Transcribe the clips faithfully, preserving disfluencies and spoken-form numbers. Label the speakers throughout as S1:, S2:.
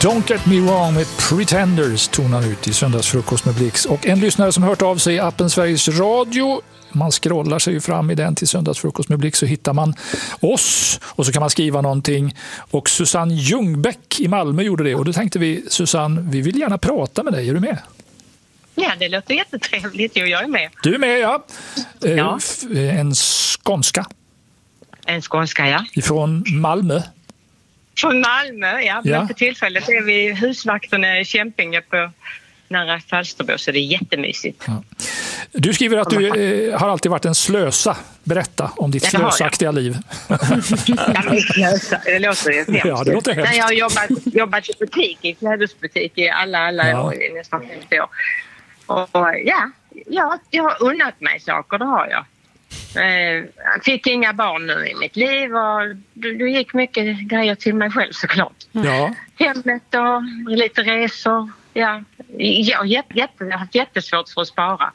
S1: Don't Get Me Wrong med Pretenders tonar ut i söndagsfrukost med Blix. Och en lyssnare som hört av sig i appen Sveriges Radio, man scrollar sig ju fram i den till söndagsfrukost med Blix, så hittar man oss och så kan man skriva någonting. Och Susanne Ljungbäck i Malmö gjorde det, och då tänkte vi, Susanne, vi vill gärna prata med dig, är du med?
S2: Ja, det låter jättetrevligt, och jag är med.
S1: Du är med, ja.
S2: Ja.
S1: En skånska.
S2: En skånska, ja.
S1: Ifrån Malmö.
S2: Från Malmö, ja.
S1: Ja.
S2: Men för tillfället är vi husvakterna i Kämpinge på nära Falsterbo, så det är jättemysigt.
S1: Ja. Du skriver att du eh, har alltid varit en slösa. Berätta om ditt
S2: Ja,
S1: slösaktiga liv.
S2: Ja, men slösa, det låter ju hemskt.
S1: Ja, det låter hemskt.
S2: Nej, jag har jobbat, jobbat i butik, i klädesbutik i alla, alla
S1: Ja.
S2: år, i nästan femtio år. Och ja, ja, jag har unnat mig saker, det har jag. Jag fick inga barn nu i mitt liv, och det gick mycket grejer till mig själv såklart.
S1: Ja.
S2: Hemmet och lite resor. Ja, jag har, jätte, jätte, jag har haft jättesvårt för att spara.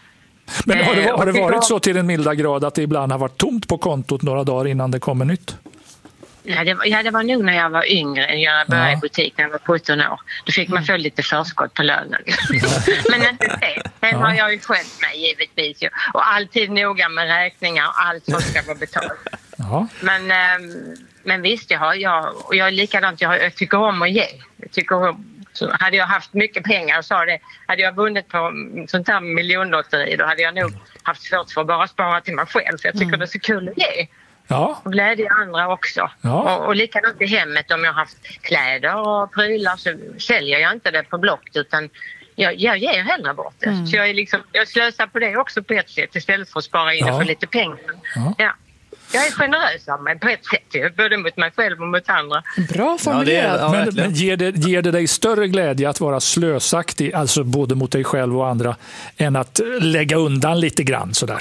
S1: Men har det, har det
S2: Eh, och
S1: varit så till en milda grad att det ibland har varit tomt på kontot några dagar innan det kommer nytt?
S2: Ja, det var, ja, det var nog när jag var yngre än jag började
S1: Ja.
S2: i butik när jag var sjutton år. Då fick man få lite förskott på lönen. Men inte det. Sen
S1: Ja.
S2: har jag ju skött mig givetvis. Ju. Och alltid noga med räkningar och allt som ska vara betalt.
S1: Ja.
S2: Men, ähm, men visst, jag, har, jag, och jag är likadant. Jag, jag tycker om att ge. Jag tycker om, så hade jag haft mycket pengar och sa det, hade jag vunnit på sånt här miljonlotteri, då hade jag nog haft svårt för att bara spara till mig själv. För jag tycker mm. det är så kul att ge.
S1: Ja.
S2: Och glädje andra också.
S1: Ja.
S2: Och, och likadant i hemmet, om jag har haft kläder och prylar så säljer jag inte det på Blocket, utan jag, jag ger hellre bort det. Mm. Så jag, är liksom, jag slösar på det också på ett sätt istället för att spara in
S1: Ja.
S2: det för lite pengar.
S1: Ja.
S2: Ja. Jag är generös av mig på ett sätt, både mot mig själv och mot andra.
S3: Bra formulerat.
S4: Ja, det är- ja,
S1: Men,
S4: verkligen.
S1: men ger, det, ger det dig större glädje att vara slösaktig, alltså både mot dig själv och andra, än att lägga undan lite grann sådär?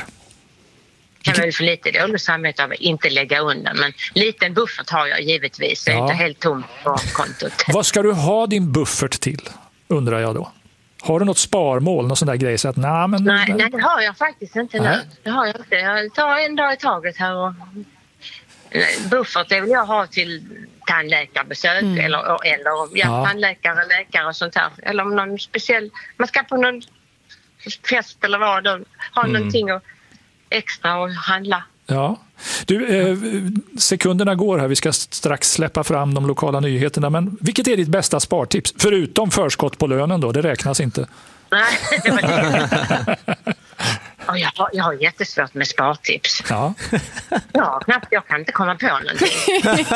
S2: Kan väl för lite dåligt samvete av att inte lägga undan, men liten buffert har jag givetvis. Jag är
S1: Ja.
S2: inte helt tom på kontot.
S1: Vad ska du ha din buffert till, undrar jag då? Har du något sparmål, någon sån där grej? Så att, nah, men,
S2: Nej, nej, det har jag faktiskt inte
S1: Nej.
S2: nu. Det har jag inte. Jag tar en dag i taget här. Och... Buffert det vill jag ha till tandläkarbesök mm. eller, eller ja,
S1: Ja.
S2: tandläkare, läkare och sånt här. Eller om någon speciell, man ska på någon fest eller vad, då, ha
S1: Mm.
S2: någonting och extra och handla.
S1: Ja. Du, eh, sekunderna går här. Vi ska strax släppa fram de lokala nyheterna. Men vilket är ditt bästa spartips? Förutom förskott på lönen då, det räknas inte.
S2: Nej, det var det. Och jag, har, jag har jättesvårt med spartips.
S1: Ja.
S2: Ja, knappt. Jag kan inte komma på någonting.